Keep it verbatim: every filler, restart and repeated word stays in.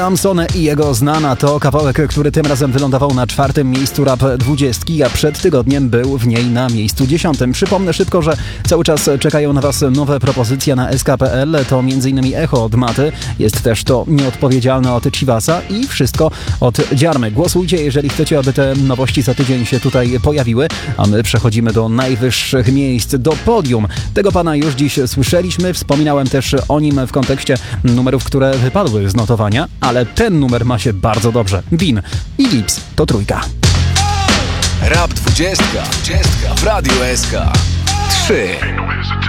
Samson i jego Znana to kawałek, który tym razem wylądował na czwartym miejscu Rap dwudziestki, a przed tygodniem był w niej na miejscu dziesiątym. Przypomnę szybko, że cały czas czekają na Was nowe propozycje na S K kropka P L. To m.in. Echo od Maty, jest też to Nieodpowiedzialne od Chivasa i Wszystko od Dziarmy. Głosujcie, jeżeli chcecie, aby te nowości za tydzień się tutaj pojawiły, a my przechodzimy do najwyższych miejsc, do podium. Tego pana już dziś słyszeliśmy, wspominałem też o nim w kontekście numerów, które wypadły z notowania, ale ten numer ma się bardzo dobrze. Win i Lips to trójka. Rap dwudziestka w Radiu S K. trzy.